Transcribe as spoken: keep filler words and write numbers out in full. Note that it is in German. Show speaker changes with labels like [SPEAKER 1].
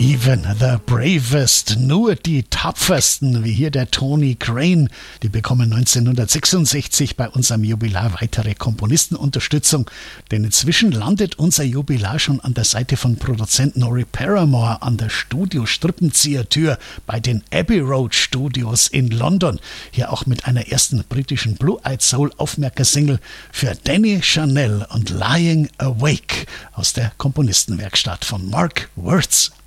[SPEAKER 1] Even the bravest, nur die tapfersten, wie hier der Tony Crane, die bekommen neunzehnhundertsechsundsechzig bei unserem Jubilar weitere Komponistenunterstützung, denn inzwischen landet unser Jubilar schon an der Seite von Produzent Norrie Paramore an der Studio-Strippenziehertür bei den Abbey Road Studios in London, hier auch mit einer ersten britischen Blue-Eyed Soul Aufmerker-Single für Danny Chanel und Lying Awake aus der Komponistenwerkstatt von Mark Wurtz.